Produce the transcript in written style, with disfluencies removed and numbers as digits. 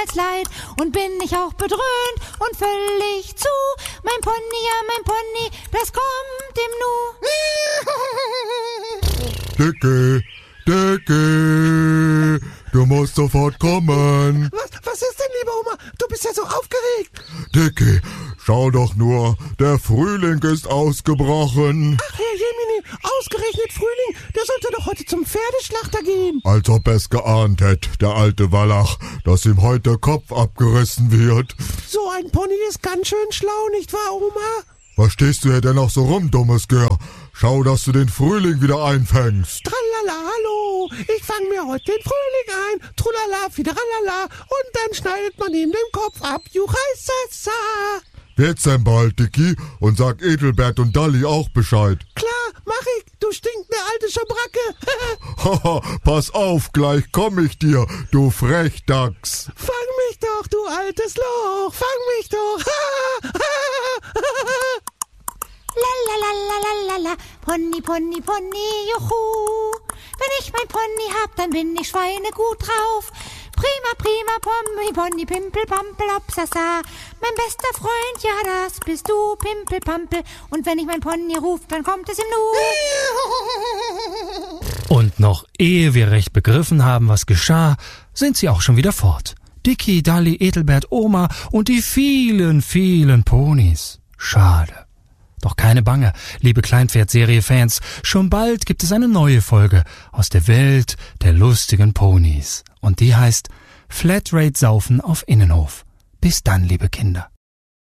niemals leid und bin ich auch bedröhnt und völlig zu. Mein Pony, ja, mein Pony, das kommt im Nu. Dicky, du musst sofort kommen. Was ist denn, liebe Oma? Du bist ja so aufgeregt. Dicky, schau doch nur, der Frühling ist ausgebrochen. Ach, Herr Jemini, ausgerechnet Frühling, der sollte doch heute zum Pferdeschlachter gehen. Als ob es geahnt hätte, der alte Wallach, dass ihm heute der Kopf abgerissen wird. So ein Pony ist ganz schön schlau, nicht wahr, Oma? Was stehst du hier denn noch so rum, dummes Gör? Schau, dass du den Frühling wieder einfängst. Tralala, hallo, ich fang mir heute den Frühling ein. Trulala, fideralala, und dann schneidet man ihm den Kopf ab. Juchaisasa. Wird's denn bald, Dicky? Und sag Edelbert und Dalli auch Bescheid. Klar, mach ich, du stinkende alte Schabracke. Haha, pass auf, gleich komm ich dir, du Frechdachs. Fang mich doch, du altes Loch, fang mich doch. Lalalala, Pony, Pony, Pony, juhu. Wenn ich mein Pony hab, dann bin ich schweinegut drauf. Prima, prima, Pommi, Pony, Pimpel, Pampel, Opsasa. Mein bester Freund, ja, das bist du, Pimpel, Pampel. Und wenn ich mein Pony ruf, dann kommt es im Nu. Und noch ehe wir recht begriffen haben, was geschah, sind sie auch schon wieder fort. Dicky, Dalli, Edelbert, Oma und die vielen, vielen Ponys. Schade. Doch keine Bange, liebe Kleinpferd-Serie-Fans, schon bald gibt es eine neue Folge aus der Welt der lustigen Ponys. Und die heißt Flatrate Saufen auf Innenhof. Bis dann, liebe Kinder.